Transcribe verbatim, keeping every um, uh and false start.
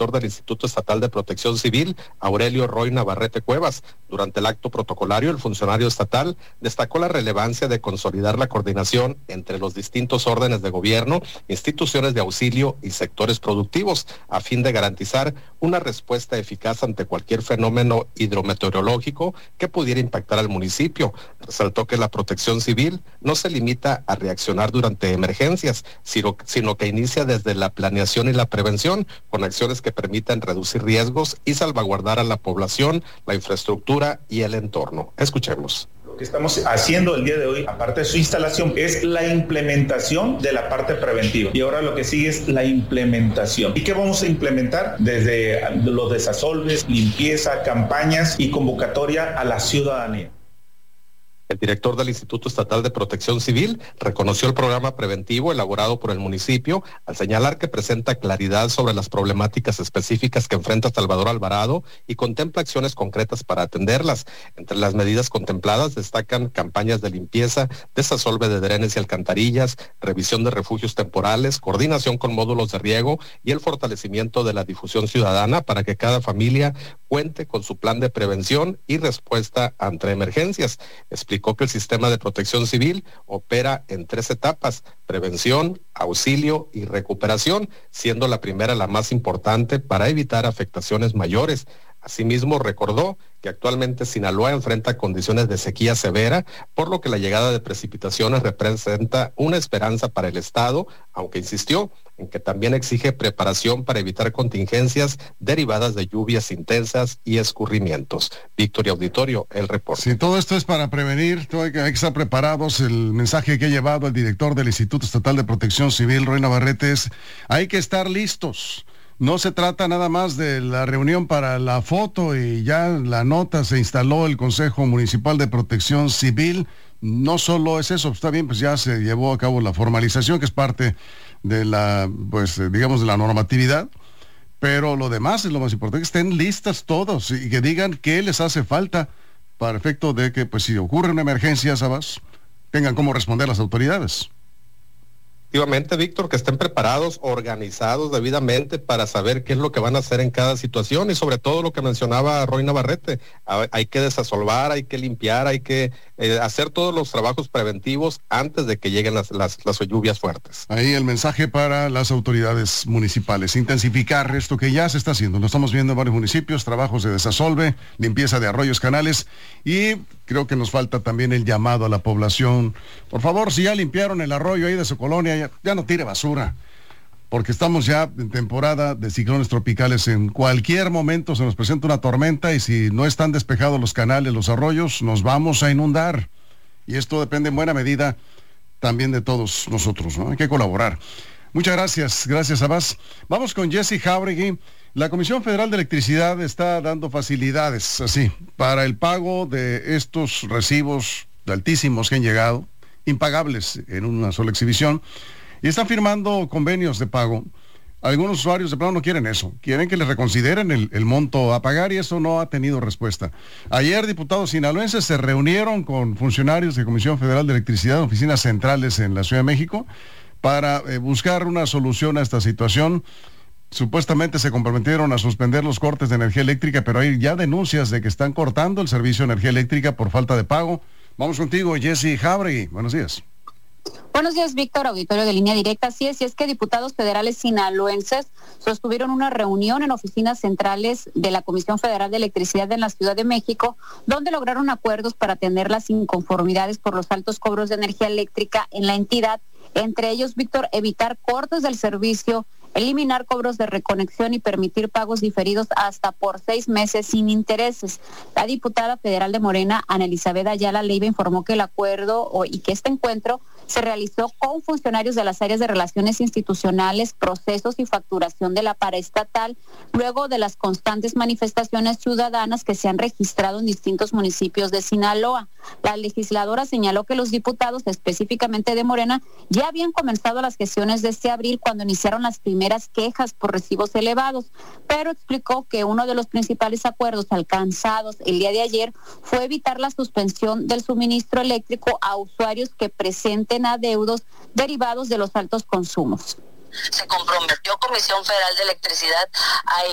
director del Instituto Estatal de Protección Civil, Aurelio Roy Navarrete Cuevas. Durante el acto protocolario, el funcionario estatal destacó la relevancia de consolidar la coordinación entre los distintos órdenes de gobierno, instituciones de auxilio y sectores productivos, a fin de garantizar una respuesta eficaz ante cualquier fenómeno hidrometeorológico que pudiera impactar al municipio. Resaltó que la protección civil no se limita a reaccionar durante emergencias, sino, sino que inicia desde la planeación y la prevención, con acciones que permitan reducir riesgos y salvaguardar a la población, la infraestructura y el entorno. Escuchemos. Lo que estamos haciendo el día de hoy, aparte de su instalación, es la implementación de la parte preventiva. Y ahora lo que sigue es la implementación. ¿Y qué vamos a implementar? Desde los desasolves, limpieza, campañas y convocatoria a la ciudadanía. El director del Instituto Estatal de Protección Civil reconoció el programa preventivo elaborado por el municipio al señalar que presenta claridad sobre las problemáticas específicas que enfrenta Salvador Alvarado y contempla acciones concretas para atenderlas. Entre las medidas contempladas destacan campañas de limpieza, desasolve de drenes y alcantarillas, revisión de refugios temporales, coordinación con módulos de riego y el fortalecimiento de la difusión ciudadana para que cada familia cuente con su plan de prevención y respuesta ante emergencias. Explicó que el sistema de protección civil opera en tres etapas: prevención, auxilio y recuperación, siendo la primera la más importante para evitar afectaciones mayores. Asimismo, recordó que actualmente Sinaloa enfrenta condiciones de sequía severa, por lo que la llegada de precipitaciones representa una esperanza para el Estado, aunque insistió en que también exige preparación para evitar contingencias derivadas de lluvias intensas y escurrimientos. Victoria Auditorio, el reporte. Sí, todo esto es para prevenir, todo hay, que, hay que estar preparados. El mensaje que ha llevado el director del Instituto Estatal de Protección Civil, Roy Navarrete, es: hay que estar listos. No se trata nada más de la reunión para la foto y ya la nota, se instaló el Consejo Municipal de Protección Civil. No solo es eso, está bien, pues ya se llevó a cabo la formalización, que es parte de la, pues digamos, de la normatividad, pero lo demás es lo más importante, que estén listas todos y que digan qué les hace falta para efecto de que, pues si ocurre una emergencia, ¿sabes?, tengan cómo responder las autoridades. Efectivamente, Víctor, que estén preparados, organizados debidamente para saber qué es lo que van a hacer en cada situación y sobre todo lo que mencionaba Roy Navarrete, hay que desasolvar, hay que limpiar, hay que eh, hacer todos los trabajos preventivos antes de que lleguen las, las, las lluvias fuertes. Ahí el mensaje para las autoridades municipales: intensificar esto que ya se está haciendo. Lo estamos viendo en varios municipios, trabajos de desasolve, limpieza de arroyos, canales, y creo que nos falta también el llamado a la población. Por favor, si ya limpiaron el arroyo ahí de su colonia, ya, ya no tire basura, porque estamos ya en temporada de ciclones tropicales. En cualquier momento se nos presenta una tormenta y si no están despejados los canales, los arroyos, nos vamos a inundar. Y esto depende en buena medida también de todos nosotros, ¿no? Hay que colaborar. Muchas gracias, gracias Abbas. Vamos con Jesse Jauregui. La Comisión Federal de Electricidad está dando facilidades, así, para el pago de estos recibos altísimos que han llegado, impagables en una sola exhibición, y están firmando convenios de pago. Algunos usuarios de plano no quieren eso, quieren que les reconsideren el, el monto a pagar, y eso no ha tenido respuesta. Ayer diputados sinaloenses se reunieron con funcionarios de Comisión Federal de Electricidad, oficinas centrales en la Ciudad de México, para eh, buscar una solución a esta situación. Supuestamente se comprometieron a suspender los cortes de energía eléctrica, pero hay ya denuncias de que están cortando el servicio de energía eléctrica por falta de pago. Vamos contigo, Jesse Jauregui. Buenos días. Buenos días, Víctor, auditorio de Línea Directa. Así es, y es que diputados federales sinaloenses sostuvieron una reunión en oficinas centrales de la Comisión Federal de Electricidad en la Ciudad de México, donde lograron acuerdos para atender las inconformidades por los altos cobros de energía eléctrica en la entidad. Entre ellos, Víctor, evitar cortes del servicio, eliminar cobros de reconexión y permitir pagos diferidos hasta por seis meses sin intereses. La diputada federal de Morena, Ana Elizabeth Ayala Leiva, informó que el acuerdo o, y que este encuentro se realizó con funcionarios de las áreas de relaciones institucionales, procesos y facturación de la paraestatal, luego de las constantes manifestaciones ciudadanas que se han registrado en distintos municipios de Sinaloa. La legisladora señaló que los diputados, específicamente de Morena, ya habían comenzado las gestiones desde abril, cuando iniciaron las primeras quejas por recibos elevados, pero explicó que uno de los principales acuerdos alcanzados el día de ayer fue evitar la suspensión del suministro eléctrico a usuarios que presenten adeudos derivados de los altos consumos. Se comprometió Comisión Federal de Electricidad a